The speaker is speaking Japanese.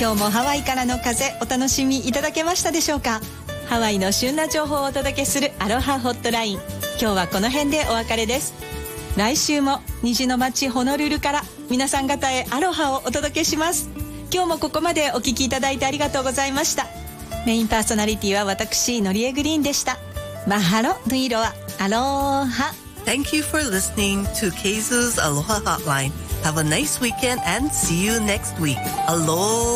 今日もハワイからの風お楽しみいただけましたでしょうか。ハワイの旬な情報をお届けするアロハホットライン、今日はこの辺でお別れです。来週も虹の街ホノルルから皆さん方へアロハをお届けします。今日もここまでお聞きいただいてありがとうございました。メインパーソナリティは私ノリエグリーンでした。マハロヌイロアアロハ。 Thank you for listening to KZOO's Aloha Hotline. Have a nice weekend and see you next week. Aloha.